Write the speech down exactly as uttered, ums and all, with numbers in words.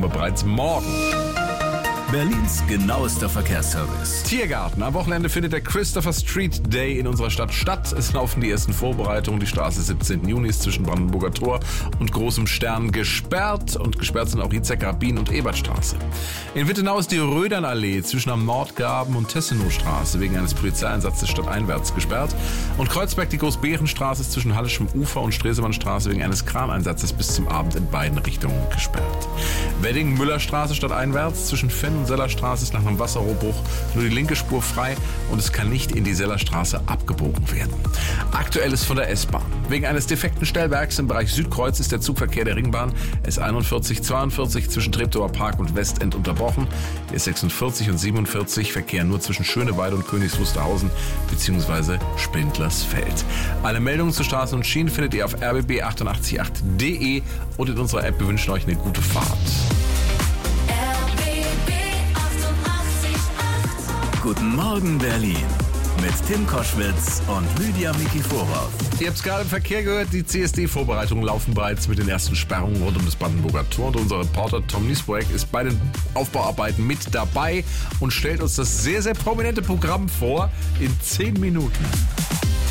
aber bereits morgen. Berlins genauester Verkehrsservice. Tiergarten. Am Wochenende findet der Christopher Street Day in unserer Stadt statt. Es laufen die ersten Vorbereitungen. Die Straße siebzehnten Juni ist zwischen Brandenburger Tor und Großem Stern gesperrt. Und gesperrt sind auch Hitzek, Rabin und Ebertstraße. In Wittenau ist die Rödernallee zwischen am Nordgraben und Tessenowstraße wegen eines Polizeieinsatzes stadteinwärts gesperrt. Und Kreuzberg, die Großbeerenstraße, ist zwischen Hallischem Ufer und Stresemannstraße wegen eines Kraneinsatzes bis zum Abend in beiden Richtungen gesperrt. Wedding-Müllerstraße stadteinwärts zwischen Fenn und Sellerstraße ist nach einem Wasserrohrbruch nur die linke Spur frei und es kann nicht in die Sellerstraße abgebogen werden. Aktuell ist von der S-Bahn. Wegen eines defekten Stellwerks im Bereich Südkreuz ist der Zugverkehr der Ringbahn S einundvierzig zweiundvierzig zwischen Treptower Park und Westend unterbrochen. Die S sechsundvierzig und siebenundvierzig verkehren nur zwischen Schöneweide und Königs Wusterhausen bzw. Spindlersfeld. Alle Meldungen zu Straßen und Schienen findet ihr auf r b b achtundachtzig punkt acht punkt d e und in unserer App. Wir wünschen euch eine gute Fahrt. Guten Morgen Berlin mit Tim Koschwitz und Lydia Mikiforov. Ihr habt es gerade im Verkehr gehört, die C S D-Vorbereitungen laufen bereits mit den ersten Sperrungen rund um das Brandenburger Tor. Und unser Reporter Tom Niesbroek ist bei den Aufbauarbeiten mit dabei und stellt uns das sehr, sehr prominente Programm vor in zehn Minuten.